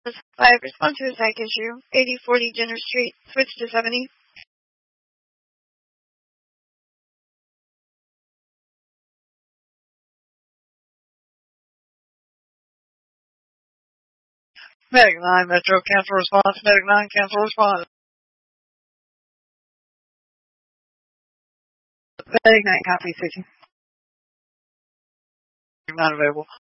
5, respond to a psych issue. 8040 Jenner Street. Switch to 70. Medic 9, Metro, cancel response. Medic 9, cancel response. Medic 9, copy, switching. Not available.